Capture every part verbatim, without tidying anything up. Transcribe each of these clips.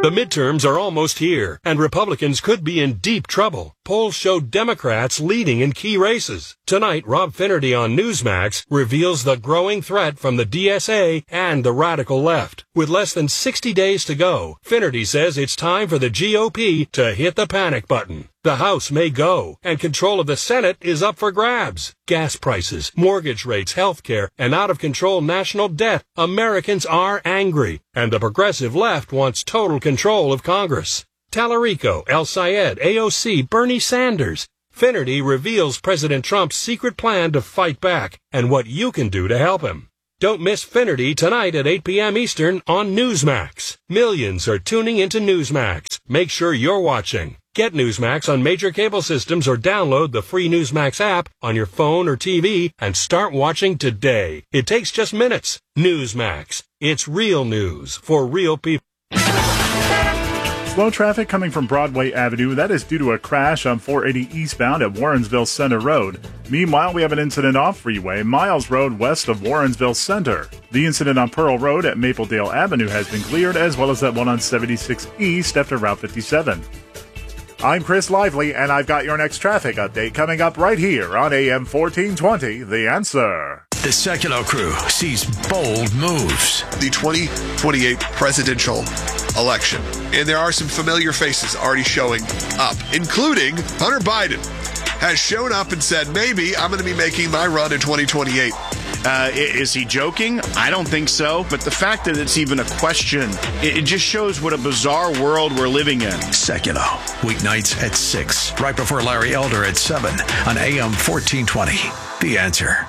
The midterms are almost here, and Republicans could be in deep trouble. Polls show Democrats leading in key races. Tonight, Rob Finnerty on Newsmax reveals the growing threat from the D S A and the radical left. With less than sixty days to go, Finnerty says it's time for the G O P to hit the panic button. The House may go, and control of the Senate is up for grabs. Gas prices, mortgage rates, health care, and out-of-control national debt. Americans are angry, and the progressive left wants total control of Congress. Tallarico, El Sayed, A O C, Bernie Sanders. Finnerty reveals President Trump's secret plan to fight back, and what you can do to help him. Don't miss Finnerty tonight at eight p.m. Eastern on Newsmax. Millions are tuning into Newsmax. Make sure you're watching. Get Newsmax on major cable systems or download the free Newsmax app on your phone or T V and start watching today. It takes just minutes. Newsmax. It's real news for real people. Slow traffic coming from Broadway Avenue. That is due to a crash on four eighty eastbound at Warrensville Center Road. Meanwhile, we have an incident off Freeway, Miles Road west of Warrensville Center. The incident on Pearl Road at Mapledale Avenue has been cleared, as well as that one on seventy-six East after Route fifty-seven. I'm Chris Lively, and I've got your next traffic update coming up right here on A M fourteen twenty, The Answer. The Sekulow crew sees bold moves. The twenty twenty-eight presidential election. And there are some familiar faces already showing up, including Hunter Biden has shown up and said, maybe I'm going to be making my run in twenty twenty-eight. Uh, is he joking? I don't think so. But the fact that it's even a question, it, it just shows what a bizarre world we're living in. Sekulow, weeknights at six, right before Larry Elder at seven on A M fourteen twenty. The Answer.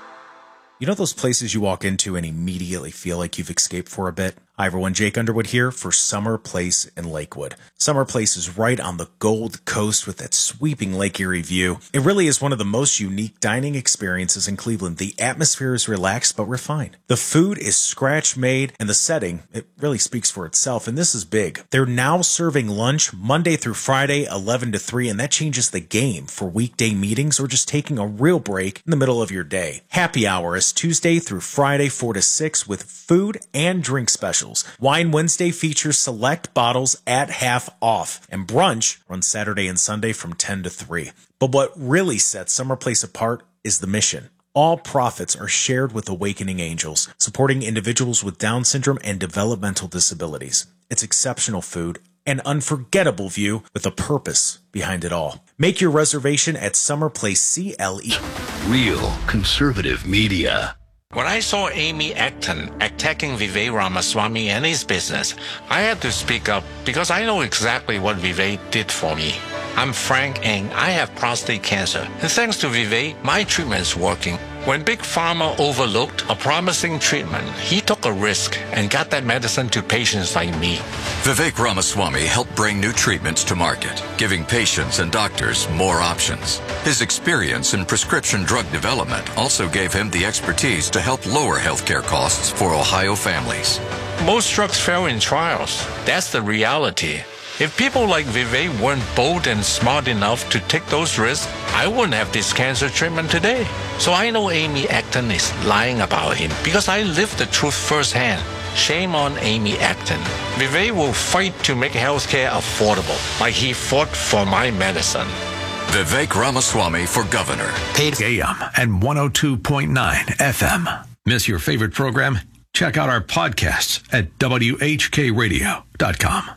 You know those places you walk into and immediately feel like you've escaped for a bit? Hi everyone, Jake Underwood here for Summer Place in Lakewood. Summer Place is right on the Gold Coast with that sweeping Lake Erie view. It really is one of the most unique dining experiences in Cleveland. The atmosphere is relaxed but refined. The food is scratch-made, and the setting, it really speaks for itself, and this is big. They're now serving lunch Monday through Friday, eleven to three, and that changes the game for weekday meetings or just taking a real break in the middle of your day. Happy hour is Tuesday through Friday, four to six, with food and drink specials. Wine Wednesday features select bottles at half off, and brunch runs Saturday and Sunday from ten to three. But what really sets Summer Place apart is the mission. All profits are shared with Awakening Angels, supporting individuals with Down syndrome and developmental disabilities. It's exceptional food, an unforgettable view with a purpose behind it all. Make your reservation at Summer Place C L E. Real conservative media. When I saw Amy Acton attacking Vivek Ramaswamy and his business, I had to speak up because I know exactly what Vivek did for me. I'm Frank Ng. I have prostate cancer. And thanks to Vivek, my treatment's working. When Big Pharma overlooked a promising treatment, he took a risk and got that medicine to patients like me. Vivek Ramaswamy helped bring new treatments to market, giving patients and doctors more options. His experience in prescription drug development also gave him the expertise to help lower healthcare costs for Ohio families. Most drugs fail in trials. That's the reality. If people like Vivek weren't bold and smart enough to take those risks, I wouldn't have this cancer treatment today. So I know Amy Acton is lying about him because I lived the truth firsthand. Shame on Amy Acton. Vivek will fight to make healthcare affordable, like he fought for my medicine. Vivek Ramaswamy for governor. eight a.m. and one oh two point nine F M. Miss your favorite program? Check out our podcasts at W H K radio dot com.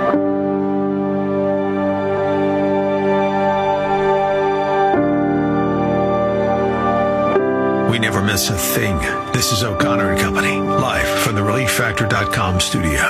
We never miss a thing. This is O'Connor and Company, live from the relief factor dot com studio.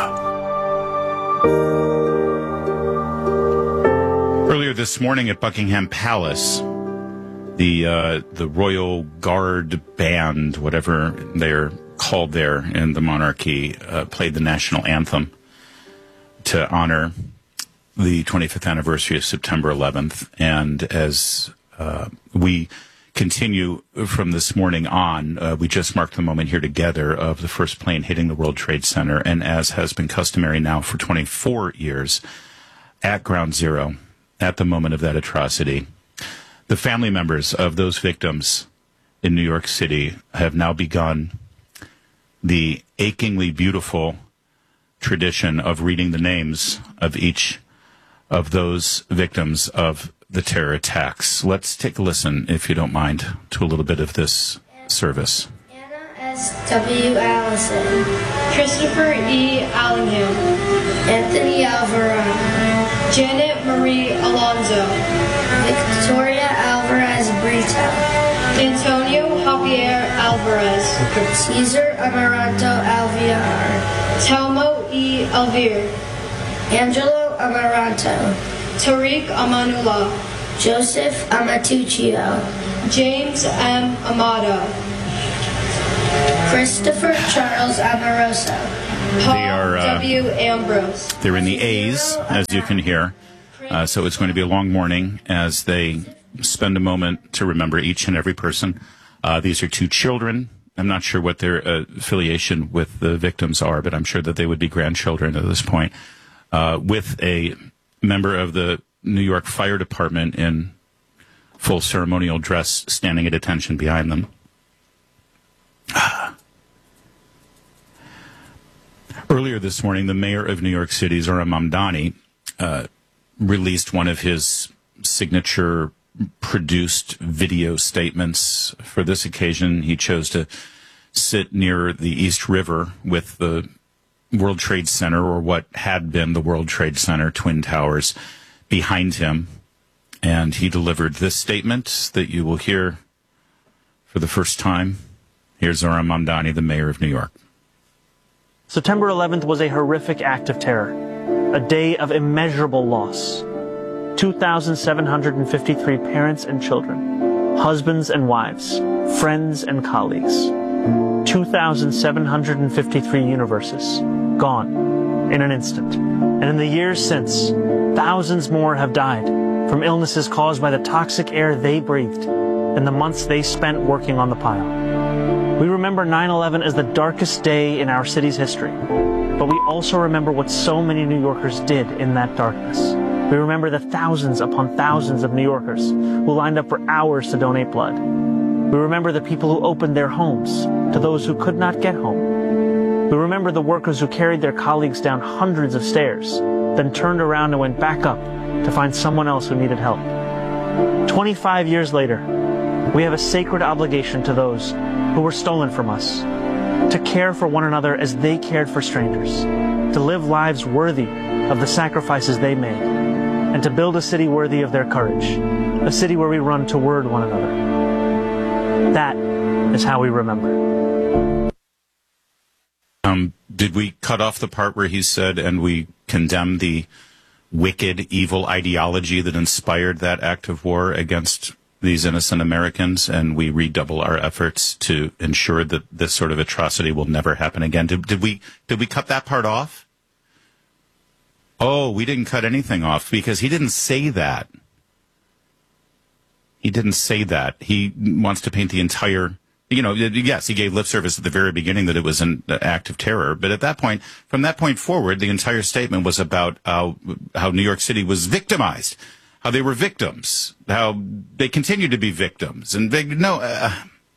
Earlier this morning at Buckingham Palace, the uh, the Royal Guard Band, whatever they're called there in the monarchy, uh, played the national anthem to honor the twenty-fifth anniversary of September eleventh. And as uh, we continue from this morning on, uh, we just marked the moment here together of the first plane hitting the World Trade Center. And as has been customary now for twenty-four years, at Ground Zero, at the moment of that atrocity, the family members of those victims in New York City have now begun the achingly beautiful tradition of reading the names of each of those victims of the terror attacks. Let's take a listen, if you don't mind, to a little bit of this service. Anna S. W. Allison, Christopher E. Allingham, Anthony Alvarado, Janet Marie Alonzo, Victoria Alvarez Brito, Antonio Javier Alvarez, Cesar Amaranto Alviar, Telmo E. Alvear, Angelo Amaranto, Tariq Amanullah, Joseph Amatuccio, James M. Amado, Christopher Charles Amoroso, Paul They are, uh, W. Ambrose. They're in the A's, as you can hear. Uh, so it's going to be a long morning as they spend a moment to remember each and every person. Uh, these are two children. I'm not sure what their uh, affiliation with the victims are, but I'm sure that they would be grandchildren at this point. Uh, with a member of the New York Fire Department in full ceremonial dress standing at attention behind them. Earlier this morning, the mayor of New York City, Zohran Mamdani, uh, released one of his signature produced video statements. For this occasion, he chose to sit near the East River with the World Trade Center, or what had been the World Trade Center, Twin Towers, behind him. And he delivered this statement that you will hear for the first time. Here's Zohran Mamdani, the mayor of New York. September eleventh was a horrific act of terror, a day of immeasurable loss. two thousand seven hundred fifty-three parents and children, husbands and wives, friends and colleagues. two thousand seven hundred fifty-three universes, gone in an instant. And in the years since, thousands more have died from illnesses caused by the toxic air they breathed and the months they spent working on the pile. We remember nine eleven as the darkest day in our city's history, but we also remember what so many New Yorkers did in that darkness. We remember the thousands upon thousands of New Yorkers who lined up for hours to donate blood. We remember the people who opened their homes to those who could not get home. We remember the workers who carried their colleagues down hundreds of stairs, then turned around and went back up to find someone else who needed help. twenty-five years later, we have a sacred obligation to those who were stolen from us, to care for one another as they cared for strangers, to live lives worthy of the sacrifices they made, and to build a city worthy of their courage, a city where we run toward one another. That is how we remember. Um, did we cut off the part where he said, and we condemn the wicked, evil ideology that inspired that act of war against these innocent Americans, and we redouble our efforts to ensure that this sort of atrocity will never happen again? Did, did we did we cut that part off? Oh, we didn't cut anything off, because he didn't say that. He didn't say that. He wants to paint the entire, you know, yes, he gave lip service at the very beginning that it was an act of terror, but at that point, from that point forward, the entire statement was about how, how New York City was victimized, how they were victims, how they continue to be victims. And they, no, uh,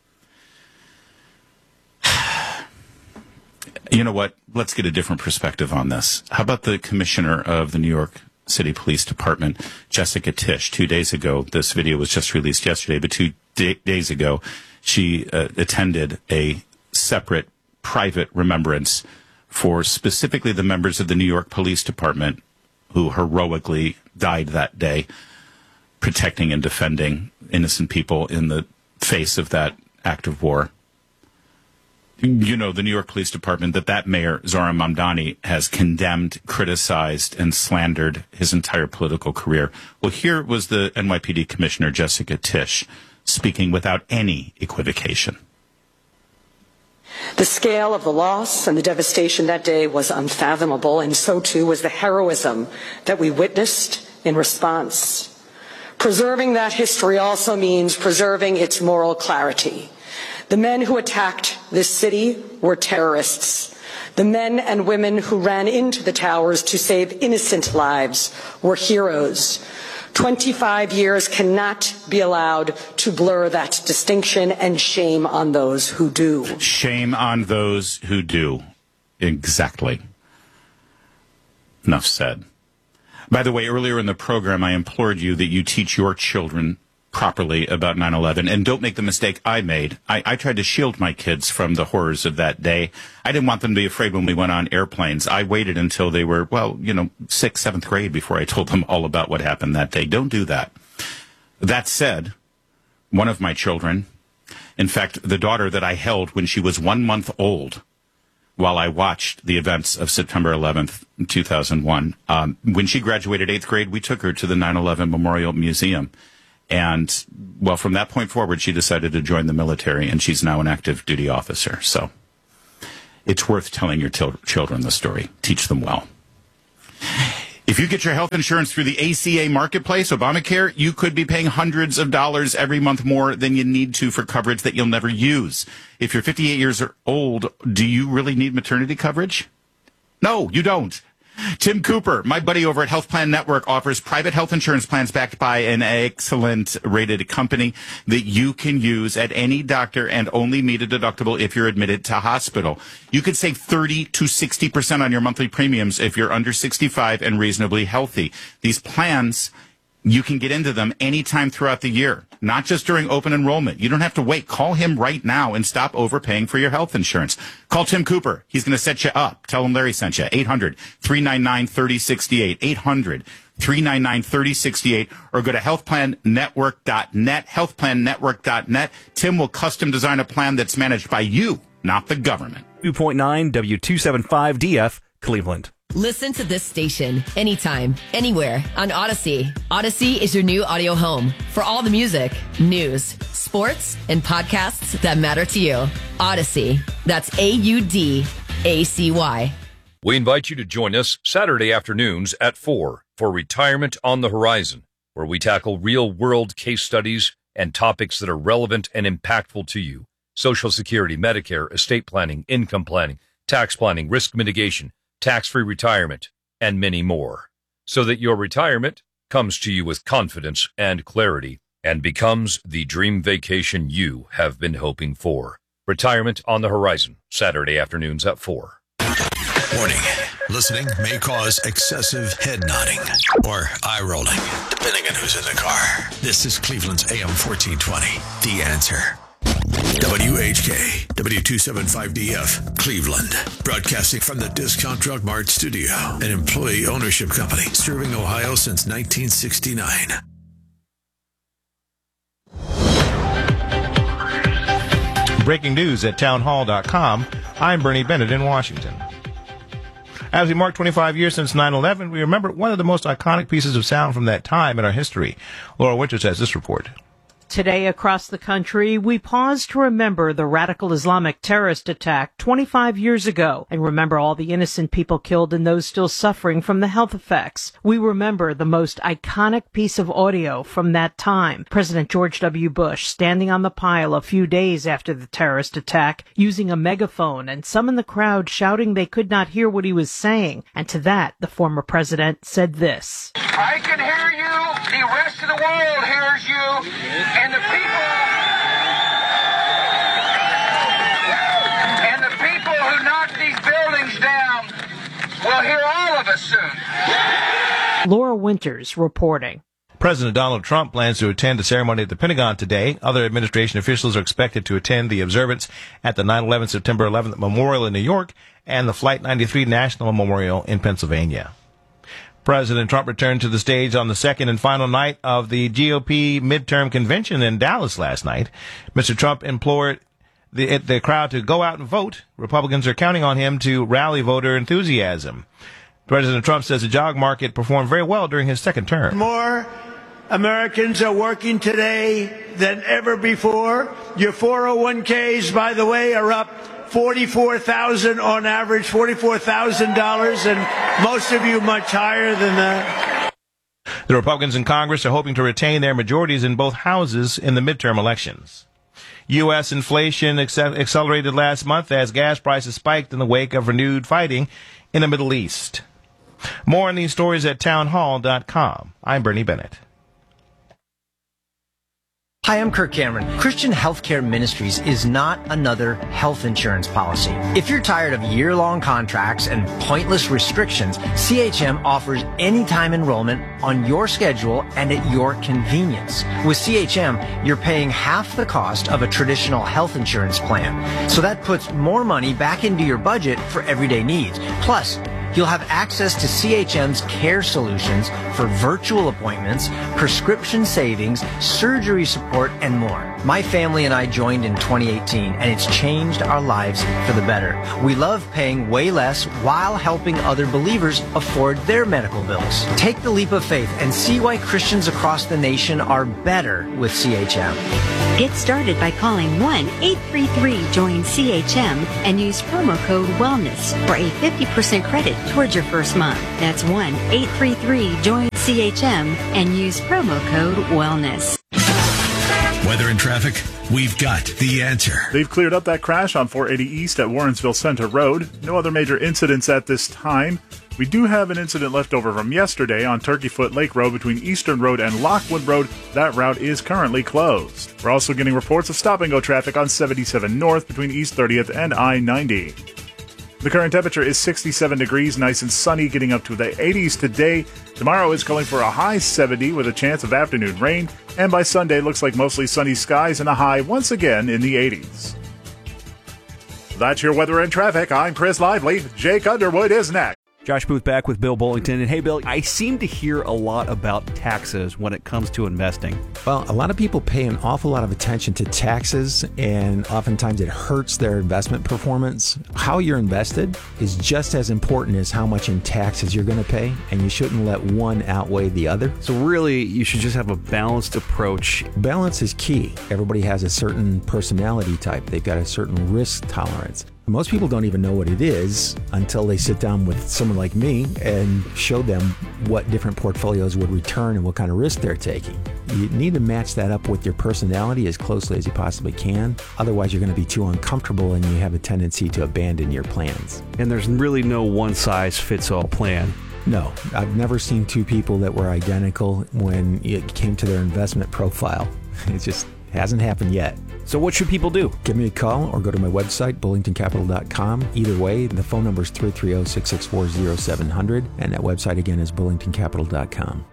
you know what? Let's get a different perspective on this. How about the commissioner of the New York City Police Department, Jessica Tisch? Two days ago, this video was just released yesterday, but two d- days ago, she uh, attended a separate private remembrance for specifically the members of the New York Police Department who heroically died that day, protecting and defending innocent people in the face of that act of war. You know, the New York Police Department, that that mayor, Zohran Mamdani, has condemned, criticized, and slandered his entire political career. Well, here was the N Y P D Commissioner, Jessica Tisch, speaking without any equivocation. The scale of the loss and the devastation that day was unfathomable, and so too was the heroism that we witnessed in response. Preserving that history also means preserving its moral clarity. The men who attacked this city were terrorists. The men and women who ran into the towers to save innocent lives were heroes. twenty-five years cannot be allowed to blur that distinction, and shame on those who do. Shame on those who do. Exactly. Enough said. By the way, earlier in the program, I implored you that you teach your children properly about nine eleven, and don't make the mistake I made. I, I tried to shield my kids from the horrors of that day. I didn't want them to be afraid when we went on airplanes. I waited until they were, well, you know, sixth, seventh grade before I told them all about what happened that day. Don't do that. That said, one of my children, in fact, the daughter that I held when she was one month old, while I watched the events of September eleventh, two thousand one. Um, when she graduated eighth grade, we took her to the nine eleven Memorial Museum. And, well, from that point forward, she decided to join the military, and she's now an active duty officer. So it's worth telling your til- children the story. Teach them well. If you get your health insurance through the A C A Marketplace, Obamacare, you could be paying hundreds of dollars every month more than you need to for coverage that you'll never use. If you're fifty-eight years old, do you really need maternity coverage? No, you don't. Tim Cooper, my buddy over at Health Plan Network, offers private health insurance plans backed by an excellent rated company that you can use at any doctor and only meet a deductible if you're admitted to hospital. You could save thirty to sixty percent on your monthly premiums if you're under sixty-five and reasonably healthy. These plans, you can get into them anytime throughout the year, not just during open enrollment. You don't have to wait. Call him right now and stop overpaying for your health insurance. Call Tim Cooper. He's going to set you up. Tell him Larry sent you. eight hundred, three nine nine, three oh six eight. eight hundred, three nine nine, three oh six eight. Or go to health plan network dot net. health plan network dot net. Tim will custom design a plan that's managed by you, not the government. two point nine W two seventy-five D F, Cleveland. Listen to this station anytime, anywhere on Odyssey. Odyssey is your new audio home for all the music, news, sports, and podcasts that matter to you. Odyssey. That's A U D A C Y. We invite you to join us Saturday afternoons at four for Retirement on the Horizon, where we tackle real-world case studies and topics that are relevant and impactful to you. Social Security, Medicare, estate planning, income planning, tax planning, risk mitigation, tax-free retirement, and many more, so that your retirement comes to you with confidence and clarity and becomes the dream vacation you have been hoping for. Retirement on the Horizon, Saturday afternoons at four. Warning. Listening may cause excessive head nodding or eye rolling, depending on who's in the car. This is Cleveland's A M fourteen twenty, The Answer. W H K, W two seventy-five D F, Cleveland. Broadcasting from the Discount Drug Mart studio, an employee ownership company serving Ohio since nineteen sixty-nine. Breaking news at townhall dot com. I'm Bernie Bennett in Washington. As we mark twenty-five years since nine eleven, we remember one of the most iconic pieces of sound from that time in our history. Laura Winters has this report. Today across the country, we pause to remember the radical Islamic terrorist attack twenty-five years ago and remember all the innocent people killed and those still suffering from the health effects. We remember the most iconic piece of audio from that time. President George W. Bush standing on the pile a few days after the terrorist attack, using a megaphone, and some in the crowd shouting they could not hear what he was saying. And to that, the former president said this. I can hear you. The rest of the world hears you. And the people, and the people who knock these buildings down will hear all of us soon. Laura Winters reporting. President Donald Trump plans to attend a ceremony at the Pentagon today. Other administration officials are expected to attend the observance at the nine eleven September eleventh Memorial in New York and the Flight ninety-three National Memorial in Pennsylvania. President Trump returned to the stage on the second and final night of the G O P midterm convention in Dallas last night. Mister Trump implored the, the crowd to go out and vote. Republicans are counting on him to rally voter enthusiasm. President Trump says the job market performed very well during his second term. More Americans are working today than ever before. Your four oh one k's, by the way, are up forty-four thousand on average, forty-four thousand dollars, and most of you much higher than that. The Republicans in Congress are hoping to retain their majorities in both houses in the midterm elections. U S inflation acce- accelerated last month as gas prices spiked in the wake of renewed fighting in the Middle East. More on these stories at townhall dot com. I'm Bernie Bennett. Hi, I'm Kirk Cameron. Christian Healthcare Ministries is not another health insurance policy. If you're tired of year-long contracts and pointless restrictions, C H M offers anytime enrollment on your schedule and at your convenience. With C H M, you're paying half the cost of a traditional health insurance plan. So that puts more money back into your budget for everyday needs. Plus, you'll have access to C H M's care solutions for virtual appointments, prescription savings, surgery support, and more. My family and I joined in twenty eighteen, and it's changed our lives for the better. We love paying way less while helping other believers afford their medical bills. Take the leap of faith and see why Christians across the nation are better with C H M. Get started by calling one eight three three join C H M and use promo code WELLNESS for a fifty percent credit towards your first month. That's one eight three three join C H M and use promo code WELLNESS. Weather and traffic, we've got the answer. They've cleared up that crash on four eighty East at Warrensville Center Road. No other major incidents at this time. We do have an incident left over from yesterday on Turkeyfoot Lake Road between Eastern Road and Lockwood Road. That route is currently closed. We're also getting reports of stop-and-go traffic on seventy-seven North between East thirtieth and I ninety. The current temperature is sixty-seven degrees, nice and sunny, getting up to the eighties today. Tomorrow is calling for a high seventy with a chance of afternoon rain, and by Sunday looks like mostly sunny skies and a high once again in the eighties. That's your weather and traffic. I'm Chris Lively. Jake Underwood is next. Josh Booth back with Bill Bullington. And hey, Bill, I seem to hear a lot about taxes when it comes to investing. Well, a lot of people pay an awful lot of attention to taxes, and oftentimes it hurts their investment performance. How you're invested is just as important as how much in taxes you're going to pay, and you shouldn't let one outweigh the other. So really, you should just have a balanced approach. Balance is key. Everybody has a certain personality type. They've got a certain risk tolerance. Most people don't even know what it is until they sit down with someone like me and show them what different portfolios would return and what kind of risk they're taking. You need to match that up with your personality as closely as you possibly can. Otherwise, you're going to be too uncomfortable and you have a tendency to abandon your plans. And there's really no one-size-fits-all plan. No, I've never seen two people that were identical when it came to their investment profile. It just hasn't happened yet. So what should people do? Give me a call or go to my website, bullington capital dot com. Either way, the phone number is three three zero, six six four, zero seven zero zero, and that website again is bullington capital dot com.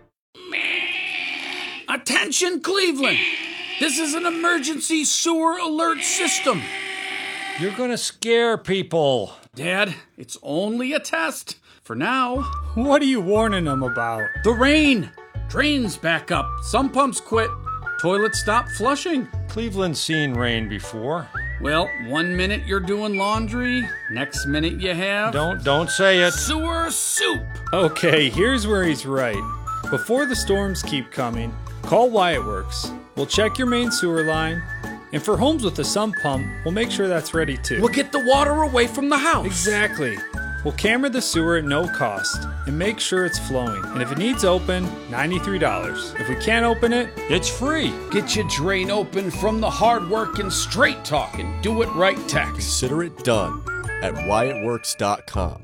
Attention, Cleveland! This is an emergency sewer alert system. You're gonna scare people. Dad, it's only a test. For now. What are you warning them about? The rain! Drains back up. Some pumps quit. Toilets stop flushing. Cleveland's seen rain before. Well, one minute you're doing laundry, next minute you have... Don't, don't say it. Sewer soup! Okay, here's where he's right. Before the storms keep coming, call Wyatt Works. We'll check your main sewer line, and for homes with a sump pump, we'll make sure that's ready too. We'll get the water away from the house. Exactly. We'll camera the sewer at no cost and make sure it's flowing. And if it needs open, ninety-three dollars. If we can't open it, it's free. Get your drain open from the hard-working, straight-talking, do-it-right tech. Consider it done at wyatt works dot com.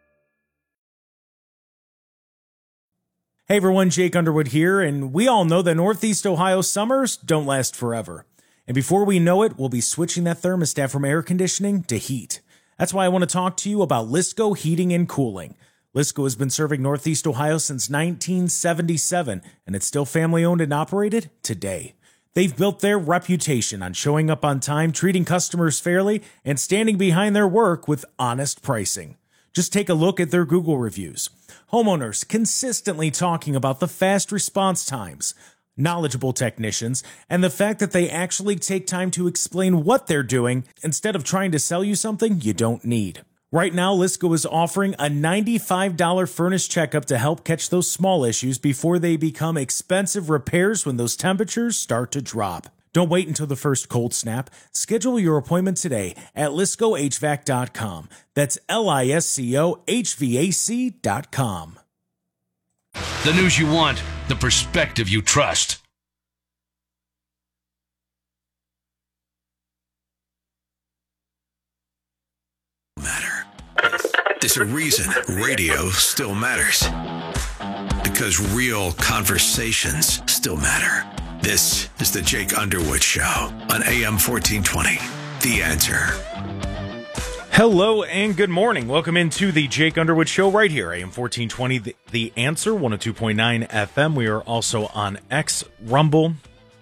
Hey everyone, Jake Underwood here, and we all know that Northeast Ohio summers don't last forever. And before we know it, we'll be switching that thermostat from air conditioning to heat. That's why I want to talk to you about Lisco Heating and Cooling. Lisco has been serving Northeast Ohio since nineteen seventy-seven, and it's still family-owned and operated today. They've built their reputation on showing up on time, treating customers fairly, and standing behind their work with honest pricing. Just take a look at their Google reviews. Homeowners consistently talking about the fast response times, knowledgeable technicians, and the fact that they actually take time to explain what they're doing instead of trying to sell you something you don't need. Right now, Lisco is offering a ninety-five dollars furnace checkup to help catch those small issues before they become expensive repairs when those temperatures start to drop. Don't wait until the first cold snap. Schedule your appointment today at lisco h v a c dot com. That's L I S C O H V A C dot com. The news you want, the perspective you trust. Matter. There's a reason radio still matters. Because real conversations still matter. This is the Jake Underwood Show on A M fourteen twenty. The Answer. Hello and good morning. Welcome into the Jake Underwood Show right here, A M fourteen twenty, The, the Answer, one oh two point nine F M. We are also on X, Rumble,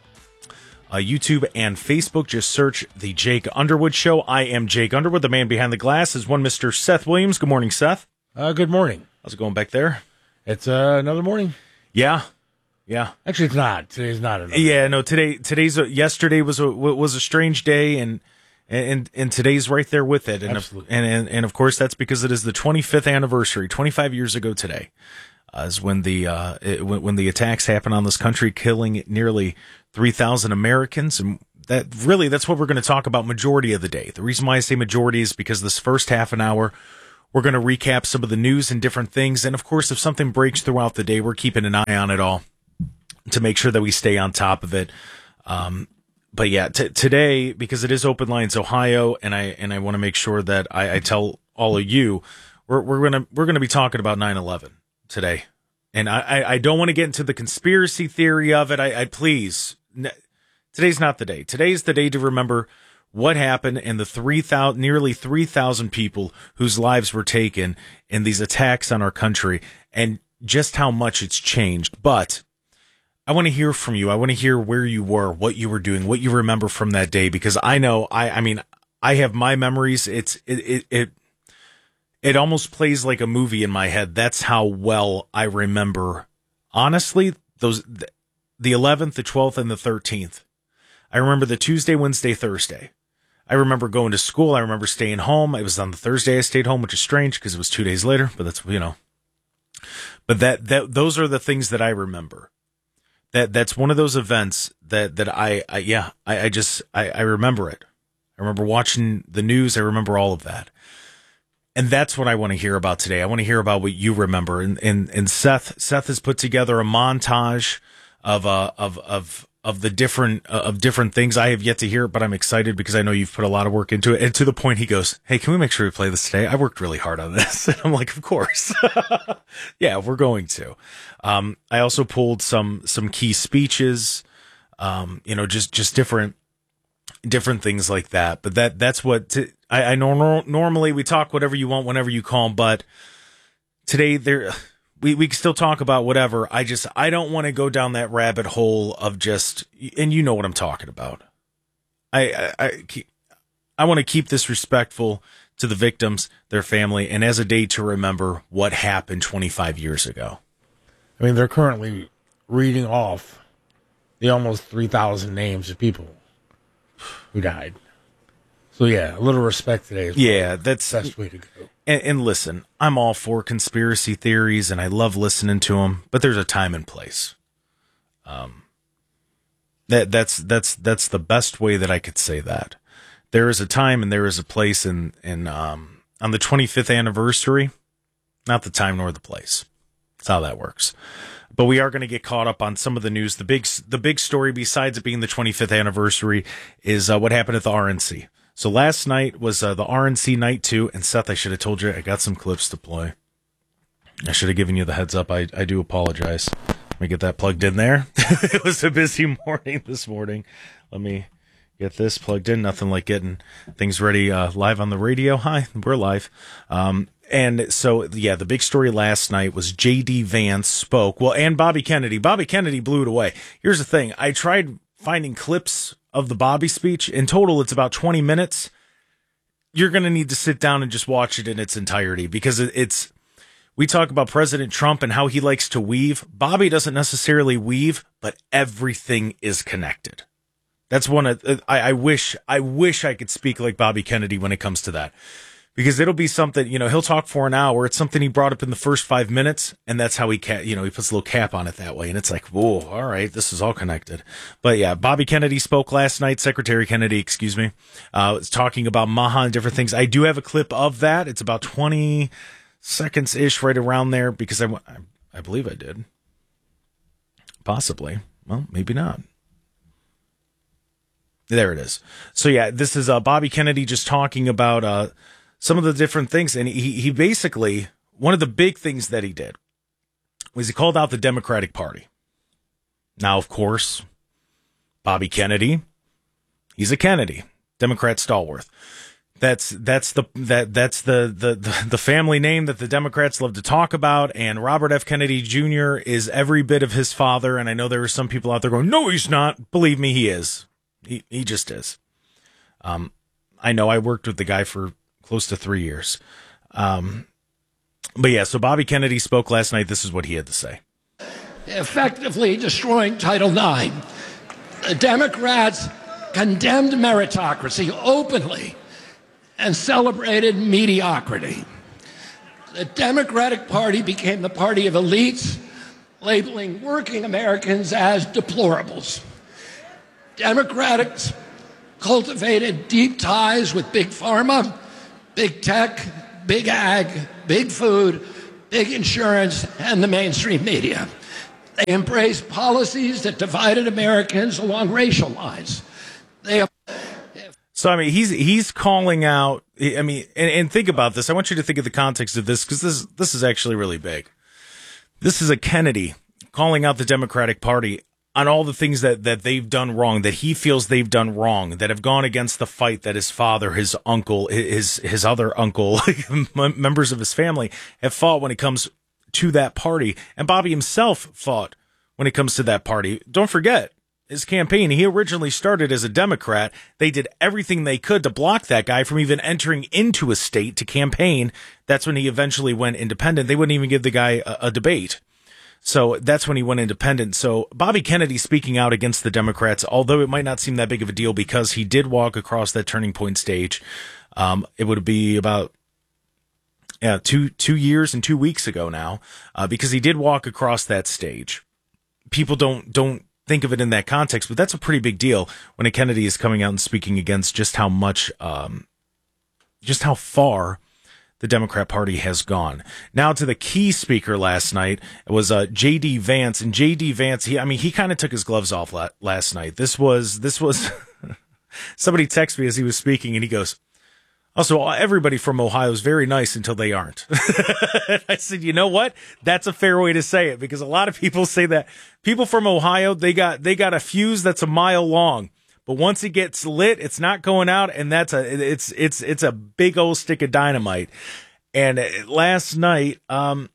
uh, YouTube, and Facebook. Just search the Jake Underwood Show. I am Jake Underwood. The man behind the glass is one Mister Seth Williams. Good morning, Seth. Uh, good morning. How's it going back there? It's uh, another morning. Yeah. Yeah. Actually, it's not. Today's not another. Yeah, no, today, today's, a, yesterday was a, was a strange day, and, and, and today's right there with it. And, Absolutely. and, and, and of course, that's because it is the twenty-fifth anniversary, twenty-five years ago today, uh, is when the, uh, it, when, when the attacks happened on this country, killing nearly three thousand Americans. And that really, that's what we're going to talk about majority of the day. The reason why I say majority is because this first half an hour, we're going to recap some of the news and different things. And of course, if something breaks throughout the day, we're keeping an eye on it all to make sure that we stay on top of it. Um, but yeah, t- today, because it is Open Lines Ohio, and I and I want to make sure that I, I tell all of you, we're we're gonna we're gonna be talking about nine eleven today, and I, I, I don't want to get into the conspiracy theory of it. I, I please, n- today's not the day. Today's the day to remember what happened and the three thousand, nearly three thousand people whose lives were taken in these attacks on our country, and just how much it's changed. But I want to hear from you. I want to hear where you were, what you were doing, what you remember from that day, because I know, I, I mean, I have my memories. It's, it, it, it, it almost plays like a movie in my head. That's how well I remember, honestly, those, the eleventh, the twelfth, and the thirteenth. I remember the Tuesday, Wednesday, Thursday. I remember going to school. I remember staying home. It was on the Thursday I stayed home, which is strange because it was two days later, but that's, you know, but that, that, those are the things that I remember. That that's one of those events that, that I, I yeah, I, I just, I, I remember it. I remember watching the news. I remember all of that. And that's what I want to hear about today. I want to hear about what you remember. And, and, and Seth, Seth has put together a montage of, uh, of, of, of the different, uh, of different things. I have yet to hear it, but I'm excited because I know you've put a lot of work into it. And to the point he goes, "Hey, can we make sure we play this today? I worked really hard on this." And I'm like, of course. Yeah, we're going to. Um, I also pulled some, some key speeches, um, you know, just, just different, different things like that. But that, that's what t- I, I know. Normally we talk whatever you want, whenever you call, but today there, we, we can still talk about whatever. I just, I don't want to go down that rabbit hole of just, and you know what I'm talking about. I, I, I, I want to keep this respectful to the victims, their family, and as a day to remember what happened twenty-five years ago. I mean, they're currently reading off the almost three thousand names of people who died. So, yeah, a little respect today is yeah, that's the best way to go. And, and listen, I'm all for conspiracy theories, and I love listening to them, but there's a time and place. Um, that that's that's that's the best way that I could say that. There is a time and there is a place, in in um, on the twenty-fifth anniversary, not the time nor the place. That's how that works. But we are going to get caught up on some of the news. The big, the big story, besides it being the twenty-fifth anniversary, is uh, what happened at the R N C. So last night was uh, the R N C night two. And Seth, I should have told you, I got some clips to play. I should have given you the heads up. I, I do apologize. Let me get that plugged in there. It was a busy morning this morning. Let me get this plugged in. Nothing like getting things ready uh, live on the radio. Hi, we're live. Um, And so, yeah, the big story last night was J D Vance spoke. Well, and Bobby Kennedy. Bobby Kennedy blew it away. Here's the thing. I tried finding clips of the Bobby speech. In total, it's about twenty minutes. You're going to need to sit down and just watch it in its entirety because it's, we talk about President Trump and how he likes to weave. Bobby doesn't necessarily weave, but everything is connected. That's one of, I, I wish, I wish I could speak like Bobby Kennedy when it comes to that. Because it'll be something, you know, he'll talk for an hour. It's something he brought up in the first five minutes, and that's how he, ca- you know, he puts a little cap on it that way. And it's like, whoa, all right, this is all connected. But yeah, Bobby Kennedy spoke last night, Secretary Kennedy, excuse me, uh, was talking about Maha and different things. I do have a clip of that. It's about twenty seconds-ish, right around there, because I, I, I believe I did. Possibly. Well, maybe not. There it is. So yeah, this is uh, Bobby Kennedy just talking about uh, some of the different things. And he, he basically, one of the big things that he did was he called out the Democratic Party. Now, of course, Bobby Kennedy, he's a Kennedy, Democrat stalwart. That's that's the that that's the, the the the family name that the Democrats love to talk about. And Robert F. Kennedy Junior is every bit of his father. And I know there are some people out there going, "No, he's not." Believe me, he is. He he just is. Um, I know I worked with the guy for close to three years. Um, but yeah, so Bobby Kennedy spoke last night. This is what he had to say. Effectively destroying Title nine. The Democrats condemned meritocracy openly and celebrated mediocrity. The Democratic Party became the party of elites, labeling working Americans as deplorables. Democrats cultivated deep ties with big pharma, big tech, big ag, big food, big insurance, and the mainstream media. They embraced policies that divided Americans along racial lines. They So, I mean, he's he's calling out, I mean, and, and think about this. I want you to think of the context of this, because this, this is actually really big. This is a Kennedy calling out the Democratic Party on all the things that, that they've done wrong, that he feels they've done wrong, that have gone against the fight that his father, his uncle, his his other uncle, members of his family have fought when it comes to that party. And Bobby himself fought when it comes to that party. Don't forget, his campaign, he originally started as a Democrat. They did everything they could to block that guy from even entering into a state to campaign. That's when he eventually went independent. They wouldn't even give the guy a, a debate. So that's when he went independent. So Bobby Kennedy speaking out against the Democrats, although it might not seem that big of a deal because he did walk across that turning point stage. Um, it would be about yeah, two, two years and two weeks ago now, uh, because he did walk across that stage. People don't, don't, think of it in that context, but that's a pretty big deal when a Kennedy is coming out and speaking against just how much, um, just how far the Democrat Party has gone. Now to the key speaker last night. It was uh, J D Vance, and J D Vance, he, I mean, he kind of took his gloves off la- last night. This was, this was, somebody texted me as he was speaking, and he goes, also, everybody from Ohio is very nice until they aren't. I said, you know what? That's a fair way to say it, because a lot of people say that people from Ohio, they got they got a fuse that's a mile long, but once it gets lit, it's not going out, and that's a it's it's it's a big old stick of dynamite. And last night, um,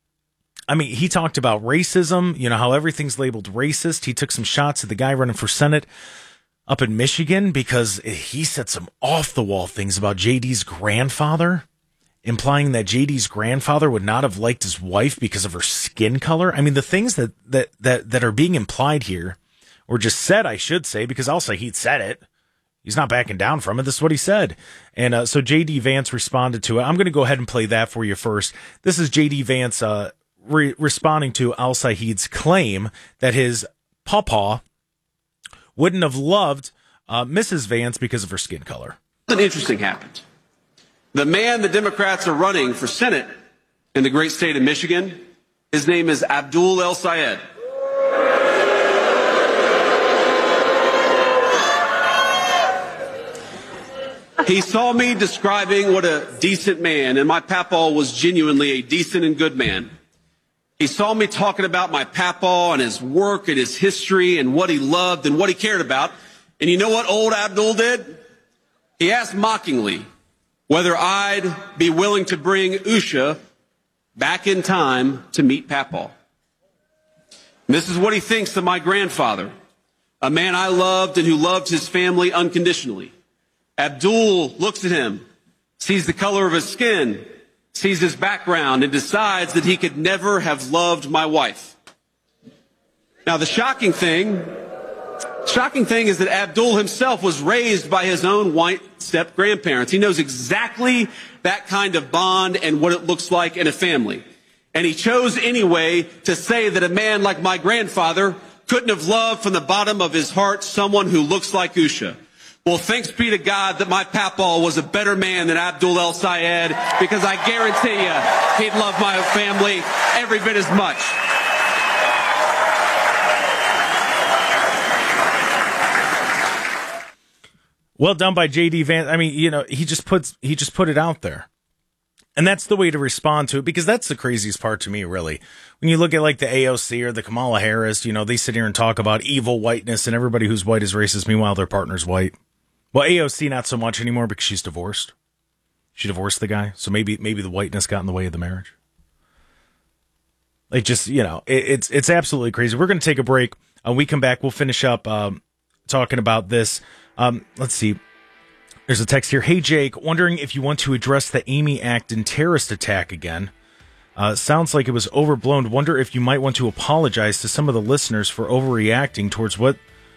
I mean, he talked about racism, you know, how everything's labeled racist. He took some shots at the guy running for Senate up in Michigan because he said some off-the-wall things about J D's grandfather, implying that J D's grandfather would not have liked his wife because of her skin color. I mean, the things that, that, that, that are being implied here, or just said, I should say, because I'll say he'd said it. He's not backing down from it. This is what he said. And uh, so J D Vance responded to it. I'm going to go ahead and play that for you first. This is J D Vance uh, re- responding to Al Saeed's claim that his pawpaw wouldn't have loved uh, Missus Vance because of her skin color. Something interesting happened. The man the Democrats are running for Senate in the great state of Michigan, his name is Abdul El-Sayed. He saw me describing what a decent man, and my papaw was genuinely a decent and good man. He saw me talking about my papaw and his work and his history and what he loved and what he cared about. And you know what old Abdul did? He asked mockingly whether I'd be willing to bring Usha back in time to meet papaw. And this is what he thinks of my grandfather, a man I loved and who loved his family unconditionally. Abdul looks at him, sees the color of his skin, sees his background, and decides that he could never have loved my wife. Now, the shocking thing, shocking thing is that Abdul himself was raised by his own white step-grandparents. He knows exactly that kind of bond and what it looks like in a family. And he chose anyway to say that a man like my grandfather couldn't have loved from the bottom of his heart someone who looks like Usha. Well, thanks be to God that my papaw was a better man than Abdul El-Sayed, because I guarantee you he'd love my family every bit as much. Well done by J D Vance. I mean, you know, he just puts he just put it out there. And that's the way to respond to it, because that's the craziest part to me, really. When you look at like the A O C or the Kamala Harris, you know, they sit here and talk about evil whiteness and everybody who's white is racist. Meanwhile, their partner's white. Well, A O C not so much anymore because she's divorced. She divorced the guy. So maybe maybe the whiteness got in the way of the marriage. Like just, you know, it, it's it's absolutely crazy. We're going to take a break. When we come back, we'll finish up um, talking about this. Um, let's see. There's a text here. Hey, Jake, wondering if you want to address the Amy Acton terrorist attack again. Uh, sounds like it was overblown. Wonder if you might want to apologize to some of the listeners for overreacting towards what,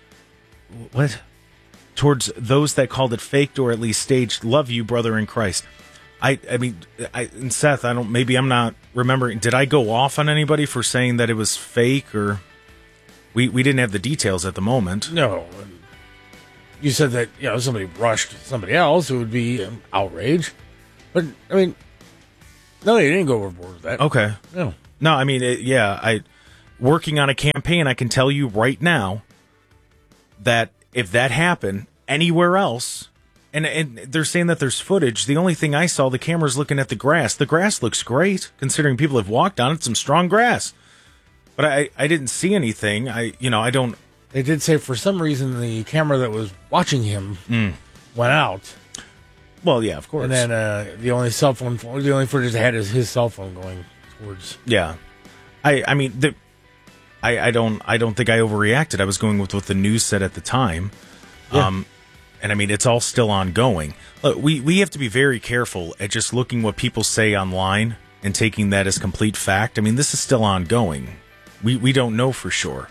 what, towards those that called it faked or at least staged. Love you, brother in Christ. I, I mean, I, and Seth, I don't, maybe I'm not remembering. Did I go off on anybody for saying that it was fake, or we, we didn't have the details at the moment? No. You said that, you know, somebody rushed somebody else, it would be um, outrage. But, I mean, no, they didn't go overboard with that. Okay. No. No, I mean, it, yeah, I, working on a campaign, I can tell you right now that if that happened anywhere else, and, and they're saying that there's footage, the only thing I saw, the camera's looking at the grass. The grass looks great, considering people have walked on it, some strong grass. But I, I didn't see anything. I, you know, I don't. They did say for some reason the camera that was watching him mm. went out. Well, yeah, of course. And then uh, the only cell phone, the only footage they had is his cell phone going towards. Yeah, I, I mean, the, I, I don't, I don't think I overreacted. I was going with what the news said at the time. Yeah. Um, and I mean, it's all still ongoing. Look, we we have to be very careful at just looking what people say online and taking that as complete fact. I mean, this is still ongoing. We we don't know for sure.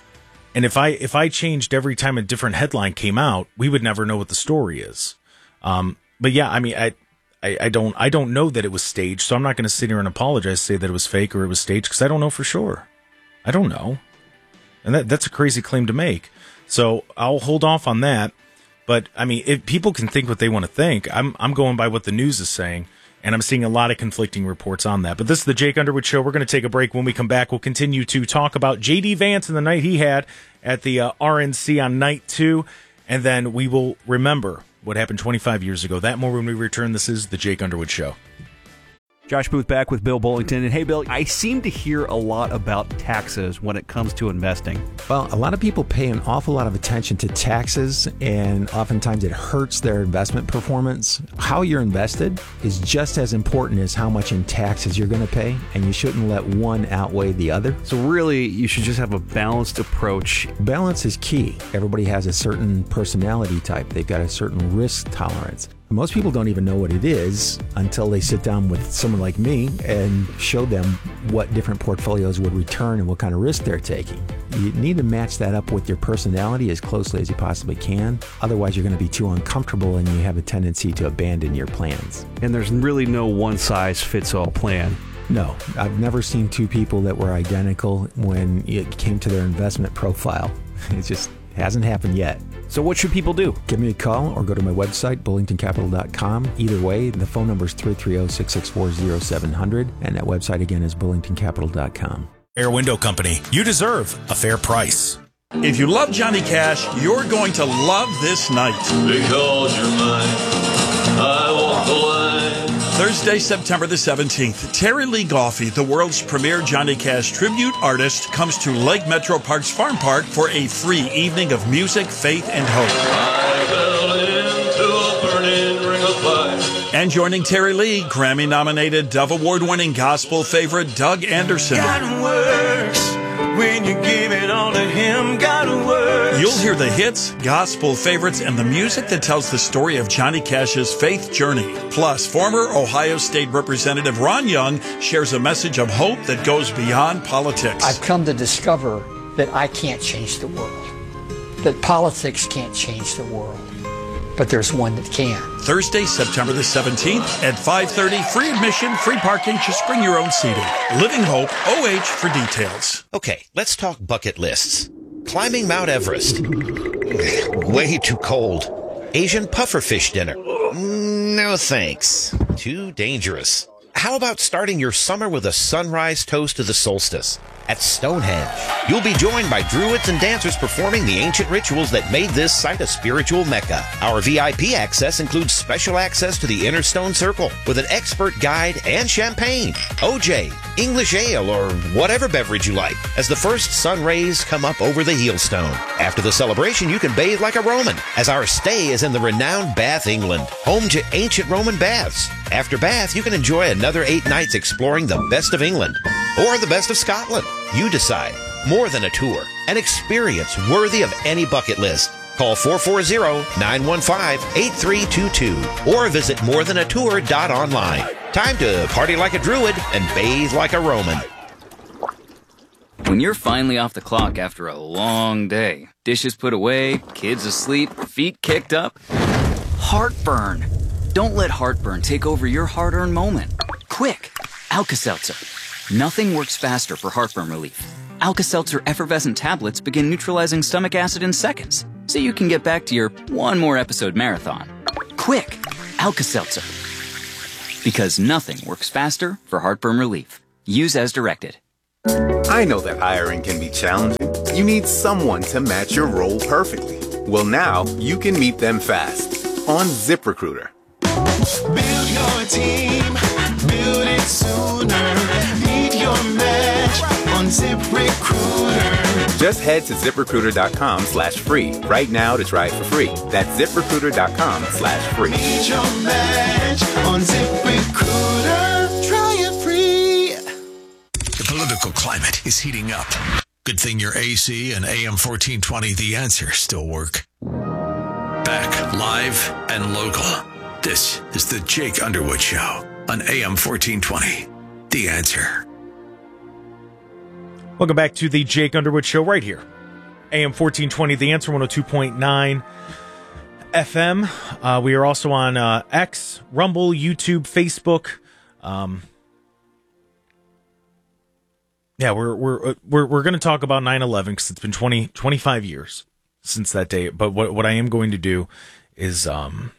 And if I if I changed every time a different headline came out, we would never know what the story is. Um, but yeah, I mean, I, I I don't I don't know that it was staged, so I'm not going to sit here and apologize, say that it was fake or it was staged, because I don't know for sure. I don't know, and that that's a crazy claim to make. So I'll hold off on that. But I mean, if people can think what they want to think, I'm I'm going by what the news is saying. And I'm seeing a lot of conflicting reports on that. But this is the Jake Underwood Show. We're going to take a break. When we come back, we'll continue to talk about J D Vance and the night he had at the uh, R N C on night two. And then we will remember what happened twenty-five years ago. That more when we return. This is the Jake Underwood Show. Josh Booth back with Bill Bullington. And hey, Bill, I seem to hear a lot about taxes when it comes to investing. Well, a lot of people pay an awful lot of attention to taxes, and oftentimes it hurts their investment performance. How you're invested is just as important as how much in taxes you're going to pay, and you shouldn't let one outweigh the other. So really, you should just have a balanced approach. Balance is key. Everybody has a certain personality type. They've got a certain risk tolerance. Most people don't even know what it is until they sit down with someone like me and show them what different portfolios would return and what kind of risk they're taking. You need to match that up with your personality as closely as you possibly can. Otherwise, you're going to be too uncomfortable and you have a tendency to abandon your plans. And there's really no one-size-fits-all plan. No, I've never seen two people that were identical when it came to their investment profile. It just hasn't happened yet. So what should people do? Give me a call or go to my website, bullington capital dot com. Either way, the phone number is three three zero, six six four, zero seven zero zero, and that website again is bullington capital dot com. Air Window Company. You deserve a fair price. If you love Johnny Cash, you're going to love this night. Because you're mine, I walk the line. Thursday, September the seventeenth, Terry Lee Goffey, the world's premier Johnny Cash tribute artist, comes to Lake Metro Parks Farm Park for a free evening of music, faith, and hope. I fell into a burning ring of fire. And joining Terry Lee, Grammy-nominated, Dove Award-winning gospel favorite Doug Anderson. God works when you give it all to him. God works. You'll hear the hits, gospel favorites, and the music that tells the story of Johnny Cash's faith journey. Plus, former Ohio State Representative Ron Young shares a message of hope that goes beyond politics. I've come to discover that I can't change the world, that politics can't change the world, but there's one that can. Thursday, September the seventeenth at five thirty, free admission, free parking, just bring your own seating. Living Hope, O H for details. Okay, let's talk bucket lists. Climbing Mount Everest. Way too cold. Asian pufferfish dinner. No thanks. Too dangerous. How about starting your summer with a sunrise toast to the solstice? at Stonehenge. You'll be joined by druids and dancers performing the ancient rituals that made this site a spiritual mecca. Our V I P access includes special access to the Inner Stone Circle with an expert guide and champagne, O J, English ale, or whatever beverage you like, as the first sun rays come up over the heel stone. After the celebration, you can bathe like a Roman, as our stay is in the renowned Bath, England, home to ancient Roman baths. After Bath, you can enjoy another eight nights exploring the best of England or the best of Scotland. You decide. More than a tour, an experience worthy of any bucket list. Call four four zero, nine one five, eight three two two or visit more than a tour dot online. Time to party like a druid and bathe like a Roman. When you're finally off the clock after a long day, dishes put away, kids asleep, feet kicked up, heartburn. Don't let heartburn take over your hard-earned moment. Quick, Alka-Seltzer. Nothing works faster for heartburn relief. Alka-Seltzer effervescent tablets begin neutralizing stomach acid in seconds, so you can get back to your one more episode marathon. Quick, Alka-Seltzer. Because nothing works faster for heartburn relief. Use as directed. I know that hiring can be challenging. You need someone to match your role perfectly. Well, now you can meet them fast on ZipRecruiter. Build your team, build it sooner. Meet your match on ZipRecruiter. Just head to ZipRecruiter.com slash free right now to try it for free. That's ZipRecruiter.com slash free. Meet your match on ZipRecruiter. Try it free. The political climate is heating up. Good thing your A C and A M fourteen twenty The Answer still work. Back live and local. This is the Jake Underwood Show on A M fourteen twenty The Answer. Welcome back to the Jake Underwood Show right here. A M fourteen twenty The Answer, one oh two point nine F M. Uh, we are also on uh, X, Rumble, YouTube, Facebook. Um, yeah, we're we're we're we're going to talk about nine eleven because it's been twenty, twenty-five years since that day. But what what I am going to do is um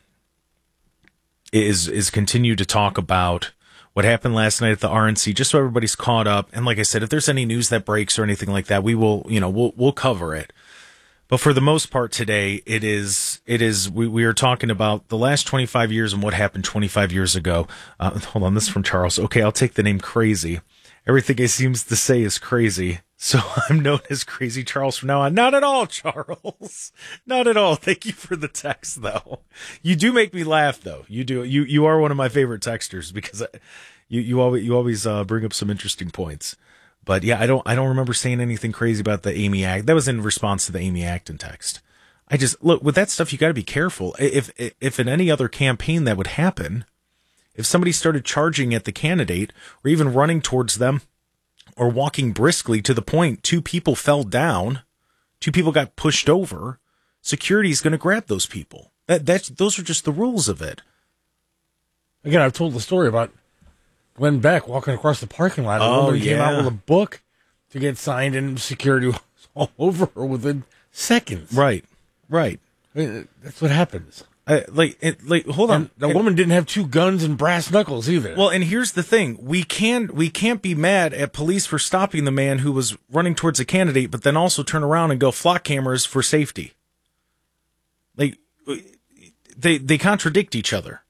is is continue to talk about what happened last night at the R N C, just so everybody's caught up. And like I said, if there's any news that breaks or anything like that, we will, you know, we'll we'll cover it. But for the most part today, it is it is we, we are talking about the last twenty-five years and what happened twenty-five years ago. Uh, hold on, this is from Charles. Okay, I'll take the name Crazy. Everything he seems to say is crazy, so I'm known as Crazy Charles from now on. Not at all, Charles. Not at all. Thank you for the text, though. You do make me laugh, though. You do. You you are one of my favorite texters because I, you you always you always uh, bring up some interesting points. But yeah, I don't I don't remember saying anything crazy about the Amy Act. That was in response to the Amy Acton text. I just look with that stuff. You got to be careful. If if in any other campaign that would happen. If somebody started charging at the candidate or even running towards them or walking briskly to the point two people fell down, two people got pushed over, security is going to grab those people. That that's those are just the rules of it. Again, I've told the story about Glenn Beck walking across the parking lot. A Oh, woman came out yeah. with a book to get signed, and security was all over her within seconds. Right, right. I mean, that's what happens. Uh, like, it, like, hold on. And the woman didn't have two guns and brass knuckles either. Well, and here's the thing: we can we can't be mad at police for stopping the man who was running towards a candidate, but then also turn around and go flock cameras for safety. Like, they they contradict each other,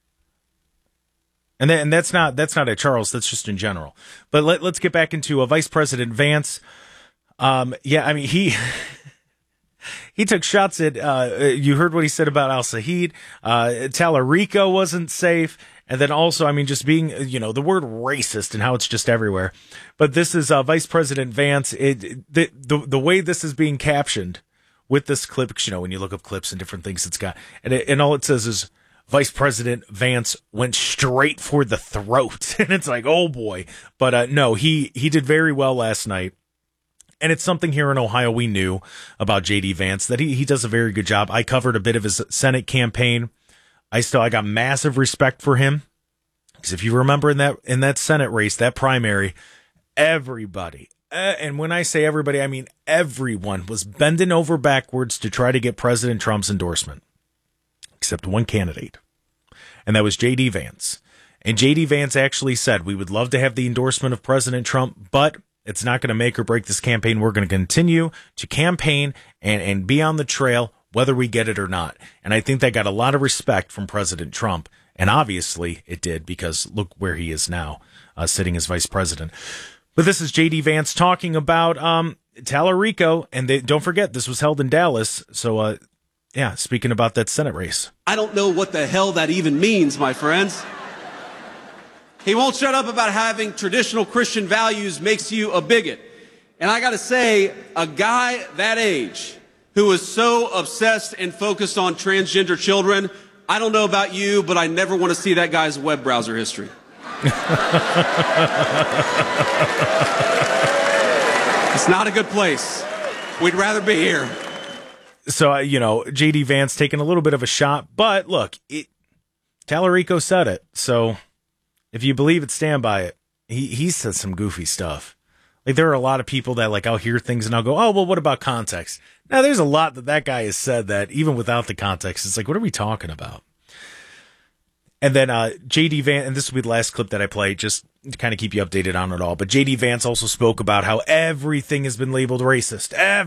and that, and that's not that's not at Charles. That's just in general. But let, let's get back into uh, Vice President Vance. Um, yeah, I mean he. He took shots at, uh, you heard what he said about Al Saeed. Uh, Tallarico wasn't safe. And then also, I mean, just being, you know, the word racist and how it's just everywhere. But this is uh, Vice President Vance. It, the, the the way this is being captioned with this clip, 'cause, you know, when you look up clips and different things it's got, and, it, and all it says is Vice President Vance went straight for the throat. And it's like, oh boy. But uh, no, he, he did very well last night. And it's something here in Ohio we knew about J D Vance, that he, he does a very good job. I covered a bit of his Senate campaign. I still, I got massive respect for him. Because if you remember in that, in that Senate race, that primary, everybody, uh, and when I say everybody, I mean everyone was bending over backwards to try to get President Trump's endorsement. Except one candidate. And that was J D Vance. And J D Vance actually said, we would love to have the endorsement of President Trump, but It's not going to make or break this campaign. We're going to continue to campaign and, and be on the trail, whether we get it or not. And I think that got a lot of respect from President Trump. And obviously it did, because look where he is now, uh, sitting as vice president. But this is J D Vance talking about um, Tallarico. And they, don't forget, this was held in Dallas. So, uh, yeah, speaking about that Senate race. I don't know what the hell that even means, my friends. He won't shut up about having traditional Christian values makes you a bigot. And I got to say, a guy that age who is so obsessed and focused on transgender children, I don't know about you, but I never want to see that guy's web browser history. It's not a good place. We'd rather be here. So, uh, you know, J D Vance taking a little bit of a shot, but look, it, Tallarico said it. So if you believe it, stand by it. He he said some goofy stuff. Like, there are a lot of people that, like, I'll hear things and I'll go, oh, well, what about context? Now, there's a lot that that guy has said that, even without the context, it's like, what are we talking about? And then uh, J D Vance, and this will be the last clip that I play, just to kind of keep you updated on it all. But J D Vance also spoke about how everything has been labeled racist. Every